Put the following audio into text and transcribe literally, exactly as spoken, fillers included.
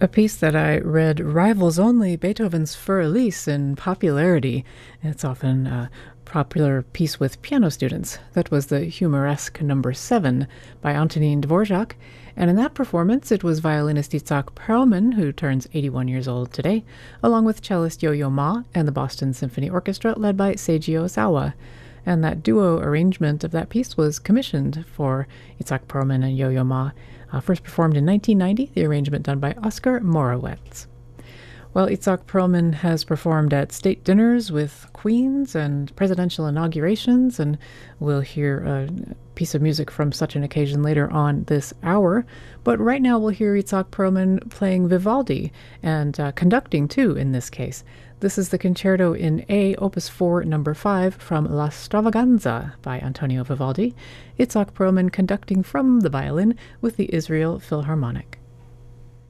A piece that I read rivals only Beethoven's Für Elise in popularity. It's often a popular piece with piano students. That was the Humoresque Number Seven by Antonin Dvorak, and in that performance it was violinist Itzhak Perlman, who turns eighty-one years old today, along with cellist Yo-Yo Ma and the Boston Symphony Orchestra led by Seiji Ozawa. And that duo arrangement of that piece was commissioned for Itzhak Perlman and Yo-Yo Ma, uh, first performed in nineteen ninety, the arrangement done by Oskar Morawetz. Well, Itzhak Perlman has performed at state dinners with queens and presidential inaugurations, and we'll hear a piece of music from such an occasion later on this hour. But right now we'll hear Itzhak Perlman playing Vivaldi, and uh, conducting too in this case. This is the Concerto in A, Opus four, number five, from La Stravaganza by Antonio Vivaldi. Itzhak Perlman conducting from the violin with the Israel Philharmonic.